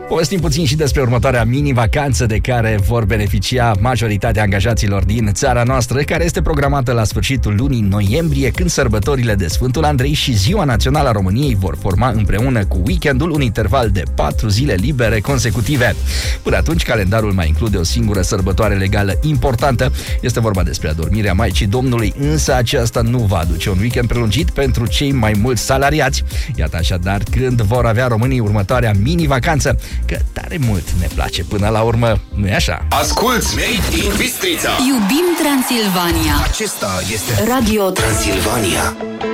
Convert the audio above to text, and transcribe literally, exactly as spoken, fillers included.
Povestim puțin și despre următoarea mini-vacanță de care vor beneficia majoritatea angajaților din țara noastră, care este programată la sfârșitul lunii noiembrie, când sărbătorile de Sfântul Andrei și Ziua Națională a României vor forma împreună cu weekendul un interval de patru zile libere consecutive. Până atunci, calendarul mai include o singură sărbătoare legală importantă. Este vorba despre adormirea Maicii Domnului, însă aceasta nu va aduce un weekend prelungit pentru cei mai mulți salariați. Iată așadar când vor avea românii următoarea mini-vacanță, că tare mult ne place până la urmă, nu-i așa? Asculți Made in Bistrița. Iubim Transilvania. Acesta este Radio Transilvania.